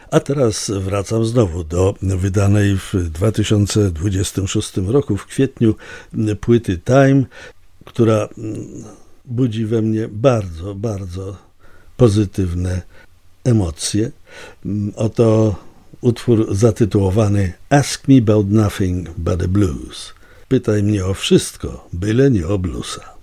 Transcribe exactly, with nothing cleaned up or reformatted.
A teraz wracam znowu do wydanej w dwa tysiące dwudziestym szóstym roku w kwietniu płyty Time, która budzi we mnie bardzo, bardzo pozytywne emocje. Oto utwór zatytułowany Ask Me About Nothing But the Blues. Pytaj mnie o wszystko, byle nie o bluesa.